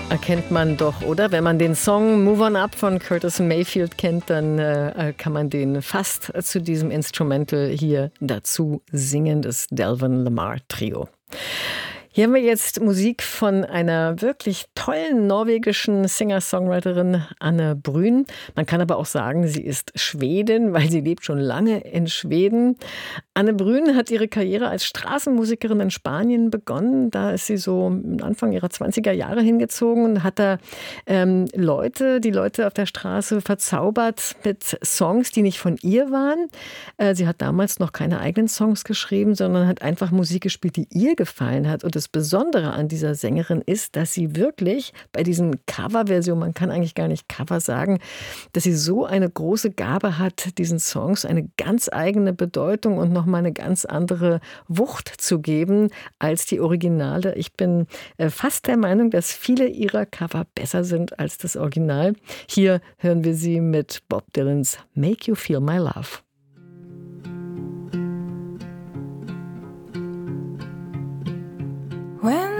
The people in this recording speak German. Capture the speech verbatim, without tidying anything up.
Erkennt man doch, oder? Wenn man den Song Move On Up von Curtis Mayfield kennt, dann äh, kann man den fast zu diesem Instrumental hier dazu singen, das Delvin Lamar Trio. Hier haben wir jetzt Musik von einer wirklich tollen norwegischen Singer-Songwriterin, Anne Brün. Man kann aber auch sagen, sie ist Schwedin, weil sie lebt schon lange in Schweden. Anne Brün hat ihre Karriere als Straßenmusikerin in Spanien begonnen. Da ist sie so Anfang ihrer zwanziger Jahre hingezogen und hat da ähm, Leute, die Leute auf der Straße verzaubert mit Songs, die nicht von ihr waren. Äh, sie hat damals noch keine eigenen Songs geschrieben, sondern hat einfach Musik gespielt, die ihr gefallen hat. Und das Besondere an dieser Sängerin ist, dass sie wirklich bei diesen Coverversionen, man kann eigentlich gar nicht Cover sagen, dass sie so eine große Gabe hat, diesen Songs eine ganz eigene Bedeutung und nochmal eine ganz andere Wucht zu geben als die Originale. Ich bin fast der Meinung, dass viele ihrer Cover besser sind als das Original. Hier hören wir sie mit Bob Dylans Make You Feel My Love. When